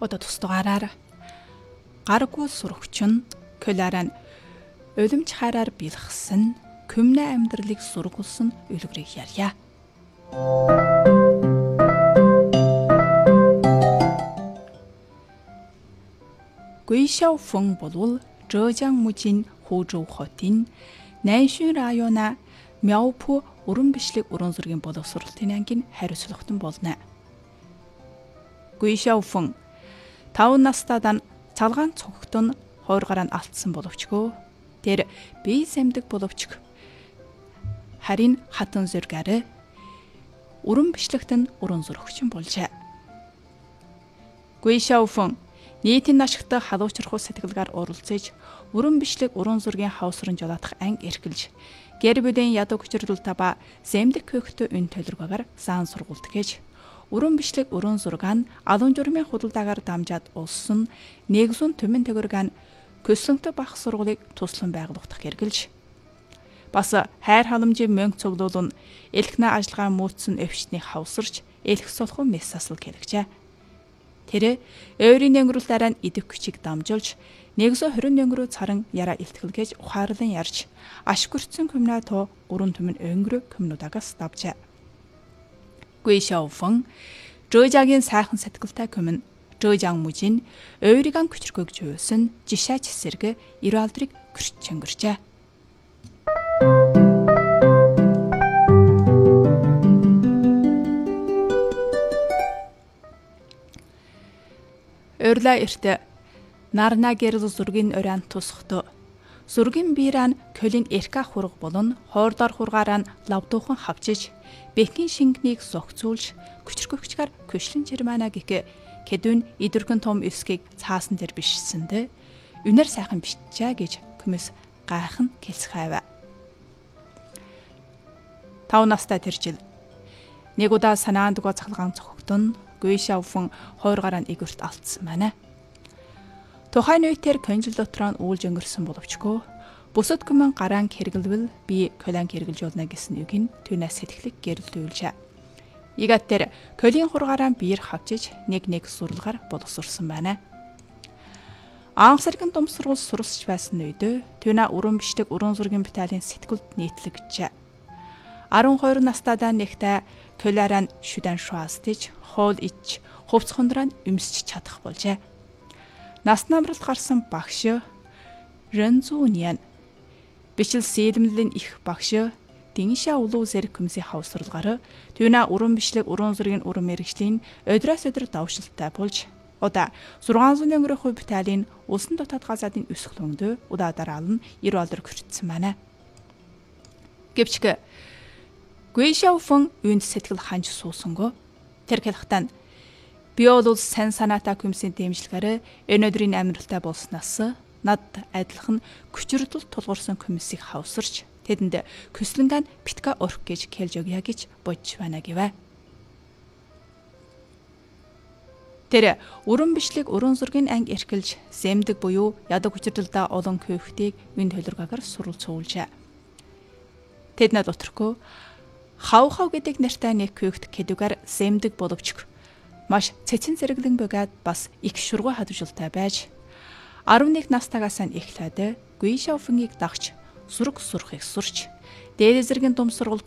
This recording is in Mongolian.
Одоо тусдугаараар гаргуул сурагчин Клара нь улимч хараар бэлгсэн Күмнэ амьдралыг сургуулсан үлгэрийг ярья. Гуйшао Фэн болвол Зhejiang мужийн Хужоу хотын Наншин района Мяопу уран бичлэг уран зургийн боловсролтын ангийн хариуцлагатай болно. Гуйшао Фэн 5 настайдаа цалгаан цогтон 2 гараа нь алдсан боловчгөө тэр бие самдаг боловч харин хатан зургаар уран бичлэгтэн уран зурагчин болжээ. Гуйшао Фэн нийтийн ашигтай халуучрахуй сэтгэлгээр оролцож уран бичлэг уран зургийн хавсран жолоодох анги эрхэлж гэр бүлийн ядуу хүчрэл таба зэмдэг хөөхтө өн төлөргөөр сан сургуульд гэж уран бичлэг уран зургаан алуун журмын худалдаагаар дамжаад улсын нэгзүн төмөн төгөргөн көслөнтө бах сургуулийг туслан байгуулах хэрэгэлж бас хайр халамжийн мөнгө цуглуулн элхнэ ажиллагаа мөөцсөн өвчтнийг хавсарч элх солихын мессасл хэрэгжээ. Тэр өөрийн өнгөрүүлээрэн идэх хүчийг дамжуулж 120 рүү царан яраа илтгэлгээж ухаарлан ярьж ашгүрцэн Күмнэ то гурван төмөн өнгөрө Күмнүүдагаас давжээ. Гуйшао Фэн Зhejiang-ийн сайхан сэтгэлтэй Күмэн Zhejiang мужийн өөриган хүчрхөг жуулсан жишаач эсэрэг 90 алдрыг гэрч өнгөрчээ. Өрла эртэ нарна гэрэл зургийн оройн тусахто зургийн биран колин эрка хург болон хоордоор хургаараа лавдуухан хавчиж бэхин шингнийг зогцуулж хүчрхөгчгөр көшлэн жирмана гэх кэдүн идэрхэн том эсгийг цаасан дээр бишсэндэ үнэр сайхан биччээ гэж Күмэс гайхан хэлсхайва. 5 настай тэр жил нэг удаа санаандгаа цахалгаан цохогдсон Гуйшао Фэн 2 гараа игүрт алдсан байна. Тухайн үед тэр конжил дотроо үүлж өнгөрсөн боловчгүй бусад Күмэн гараан хэрэглэвэл би колан хэрэглэж болно гэсэн үг нь түүнээс сэтгэлийг гэрэлтүүлжээ. Игат тэр колын хургаараа биер хавчиж нэг сурлагаар боловсурсан байна. Анхсаргийн том сургууль суралцж байсан үед түүнэ уран бичлэг уран зургийн баталын сэтгүүлд нийтлэгджээ. 12 настайдаа нэгтээ Клара нь шүдэн шуастиж хоол ич хувц хондроо өмсч чадах болжээ. Нас намралт гарсан багш Рэнзүүниан бичил сэлэмлийн их багш Динша улуу зэрэг Күмсийн хавсралгаар түүнэ уран бичлэг уран зургийн уран мэргэжлийн өдрөөс өдөр давшилттай болж удаа 600 өнгөрөх баталын улсын дотоод газрын өсгөлөндөө удаа дараалан 90 алдар хүртсэн байна. Гэвч Гуйшао Фэн үүнд сэтгэл ханж суусангүй. Тэр хэлэхдээ би бол сайн санаатай Күмсийн дэмжлэгээр энэ өдрийн амьдралтай болсноос над адилхан хүчрдэл тулгуурсан Күмсийг хавсарч тэдэнд көслөнгөн битка орх гэж хэлж өгье гэж бодж байна гэвэ. Тэр уран бичлэг уран зургийн анги эрхэлж зэмдэг буюу ядуу хүчрдэлдээ олон хөөхтийг үн төлөргөөр суралцуулжээ. Тэднээ доторхоо хав гэдэг нэртэй нэг хөөхт кэдүгээр зэмдэг боловч маш цэцэн зэрэглэн бөгөөд бас их шургуй хадвжуултай байж 11 настайгаас нь эхлээд Гуйшао Фэнгийг дагч зураг сурахыг сурч дээд зэргийн том сургууль